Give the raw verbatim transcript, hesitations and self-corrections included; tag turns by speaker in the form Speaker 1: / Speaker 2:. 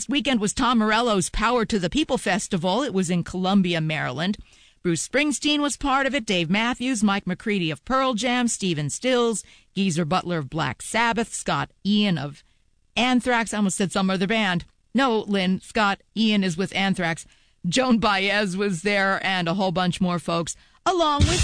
Speaker 1: Last weekend was Tom Morello's Power to the People Festival. It was in Columbia, Maryland. Bruce Springsteen was part of it, Dave Matthews, Mike McCready of Pearl Jam, Stephen Stills, Geezer Butler of Black Sabbath, Scott Ian of Anthrax. I almost said some other band. No, Lynn, Scott Ian is with Anthrax. Joan Baez was there and a whole bunch more folks, along with